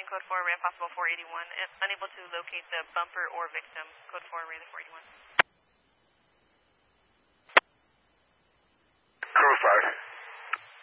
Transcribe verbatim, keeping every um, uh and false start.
code four, ran possible four eighty-one. Unable to locate the bumper or victim. Code four, ran the four eighty-one.